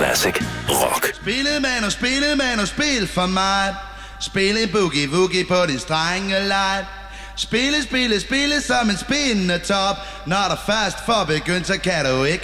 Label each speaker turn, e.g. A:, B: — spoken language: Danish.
A: Classic Rock.
B: Spille man og spil for mig. Spille boogie-woogie på din strengelej. Spille som en spindende top. Når der først får begyndt, så kan du ikke